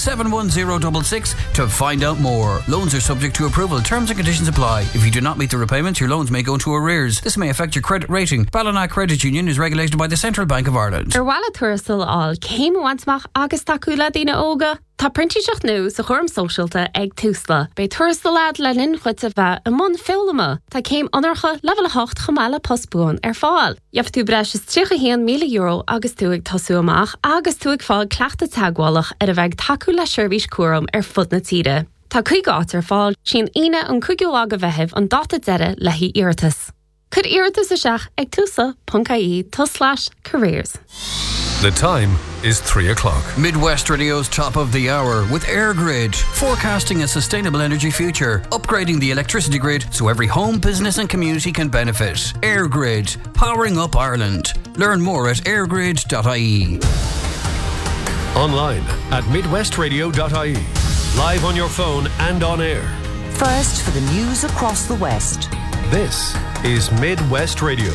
71066 to find out more. Loans are subject to approval. Terms and conditions apply. If you do not meet the repayments, your loans may go into arrears. This may affect your credit rating. Ballina Credit Union is regulated by the Central Bank of Ireland. Wala thurstal all came once mach agus takula dina oga. Tá printiseach nú sa chorm socialta ag túsla. Bei thurstal lad lenin chuta bheith a mun filma. Tá céim anarcha level 8 chamala postbúin fáil. Jaf tú breis is €300,000 agus tú ag tasú amach agus tú ag fáil cleachta tagwalach a bheith takula service cuarum fud na tíre. Tá chuig átar fáil sin ine an cuigiú aga bheitheh an data dere lehí irtas. Could irtas a seach ag tusa.ie/careers. The time is 3 o'clock. Midwest Radio's top of the hour with AirGrid, forecasting a sustainable energy future, upgrading the electricity grid so every home, business and community can benefit. AirGrid, powering up Ireland. Learn more at airgrid.ie. Online at midwestradio.ie. Live on your phone and on air. First for the news across the West. This is Midwest Radio.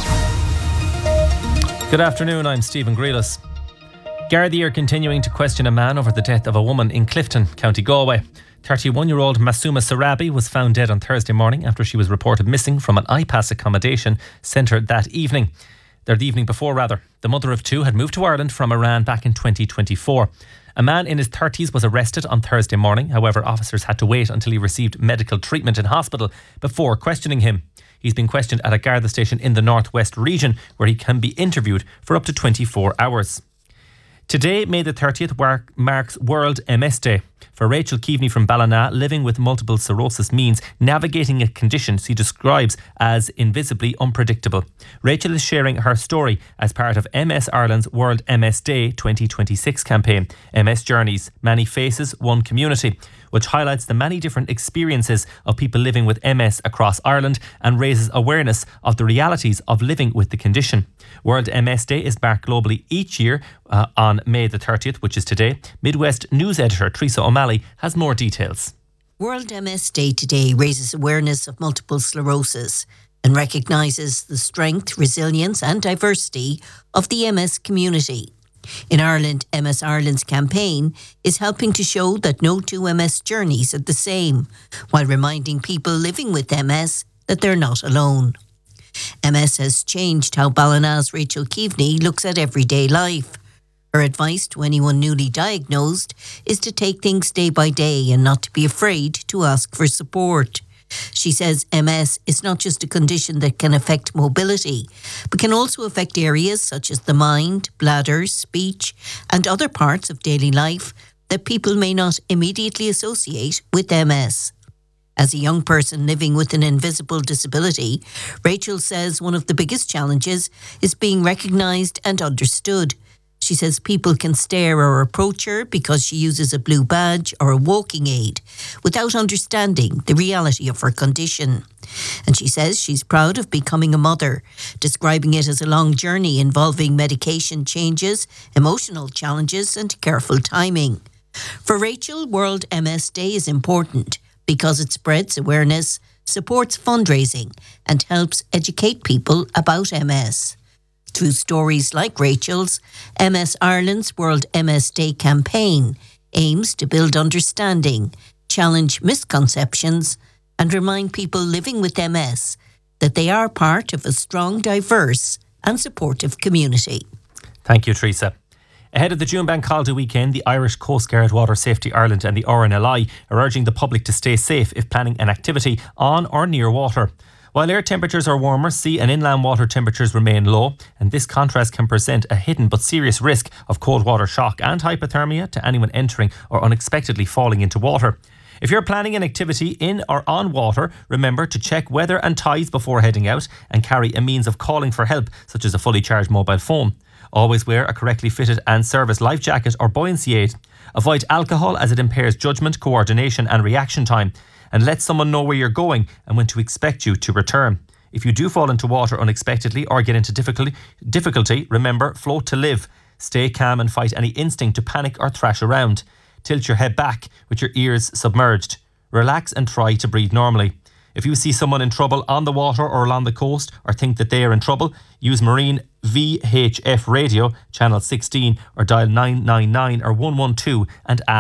Good afternoon, I'm Stephen Grealis. Gardaí are continuing to question a man over the death of a woman in Clifton, County Galway. 31-year-old Masuma Sarabi was found dead on Thursday morning after she was reported missing from an iPass accommodation centre that evening. The evening before, rather. The mother of two had moved to Ireland from Iran back in 2024. A man in his 30s was arrested on Thursday morning. However, officers had to wait until he received medical treatment in hospital before questioning him. He's been questioned at a Garda station in the Northwest region where he can be interviewed for up to 24 hours. Today, May the 30th, marks World MS Day. For Rachel Keaveney from Ballina, living with multiple sclerosis means navigating a condition she describes as invisibly unpredictable. Rachel is sharing her story as part of MS Ireland's World MS Day 2026 campaign, MS Journeys, Many Faces, One Community, which highlights the many different experiences of people living with MS across Ireland and raises awareness of the realities of living with the condition. World MS Day is marked globally each year on May the 30th, which is today. Midwest News editor Teresa O'Malley has more details. World MS Day today raises awareness of multiple sclerosis and recognises the strength, resilience and diversity of the MS community. In Ireland, MS Ireland's campaign is helping to show that no two MS journeys are the same, while reminding people living with MS that they're not alone. MS has changed how Ballina's Rachel Keaveney looks at everyday life. Her advice to anyone newly diagnosed is to take things day by day and not to be afraid to ask for support. She says MS is not just a condition that can affect mobility, but can also affect areas such as the mind, bladder, speech, and other parts of daily life that people may not immediately associate with MS. As a young person living with an invisible disability, Rachel says one of the biggest challenges is being recognised and understood. She says people can stare or approach her because she uses a blue badge or a walking aid without understanding the reality of her condition. And she says she's proud of becoming a mother, describing it as a long journey involving medication changes, emotional challenges and careful timing. For Rachel, World MS Day is important because it spreads awareness, supports fundraising and helps educate people about MS. Through stories like Rachel's, MS Ireland's World MS Day campaign aims to build understanding, challenge misconceptions, and remind people living with MS that they are part of a strong, diverse, and supportive community. Thank you, Teresa. Ahead of the June Bank Holiday weekend, the Irish Coast Guard, Water Safety Ireland and the RNLI are urging the public to stay safe if planning an activity on or near water. While air temperatures are warmer, sea and inland water temperatures remain low, and this contrast can present a hidden but serious risk of cold water shock and hypothermia to anyone entering or unexpectedly falling into water. If you're planning an activity in or on water, remember to check weather and tides before heading out and carry a means of calling for help, such as a fully charged mobile phone. Always wear a correctly fitted and serviced life jacket or buoyancy aid. Avoid alcohol as it impairs judgment, coordination and reaction time. And let someone know where you're going and when to expect you to return. If you do fall into water unexpectedly or get into difficulty, remember, float to live. Stay calm and fight any instinct to panic or thrash around. Tilt your head back with your ears submerged. Relax and try to breathe normally. If you see someone in trouble on the water or along the coast or think that they are in trouble, use Marine VHF radio, channel 16, or dial 999 or 112 and ask